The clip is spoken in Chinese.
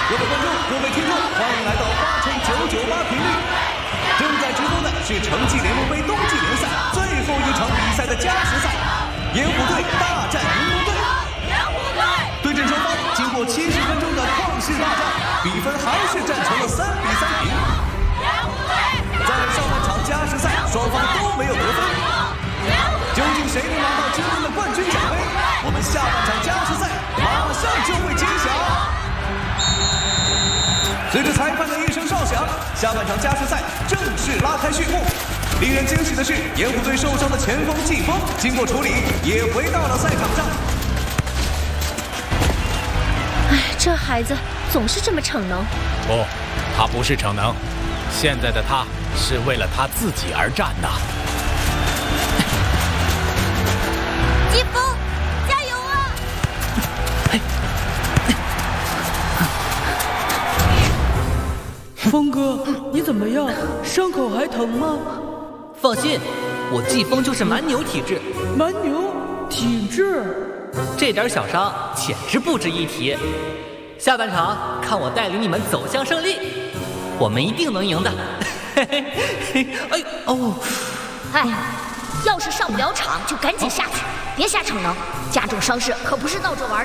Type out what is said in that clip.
各位观众、各位听众，欢迎来到8×998频率。正在直播的是城际联盟杯冬季联赛最后一场比赛的加时赛，盐湖队大战云龙队。 盐湖队对阵双方经过70分钟的旷世大战，比分还是战成了3比3平。 盐湖队在上半场加时赛，双方都没有得分。究竟谁能拿到今天的冠军奖杯？我们下半场加时赛马上就会揭晓。随着裁判的一声哨响，下半场加时赛正式拉开序幕。令人惊喜的是，盐湖队受伤的前锋季风经过处理，也回到了赛场上。 哎，这孩子总是这么逞能。 不，他不是逞能，现在的他是为了他自己而战的。 季风，加油啊！ 风哥，你怎么样？伤口还疼吗？ 放心，我季风就是蛮牛体质。 蛮牛体质， 这点小伤简直不值一提。下半场看我带领你们走向胜利，我们一定能赢的。嘿嘿嘿，哎哦， 哎，要是上不了场就赶紧下去，别瞎逞能，加重伤势可不是闹着玩的。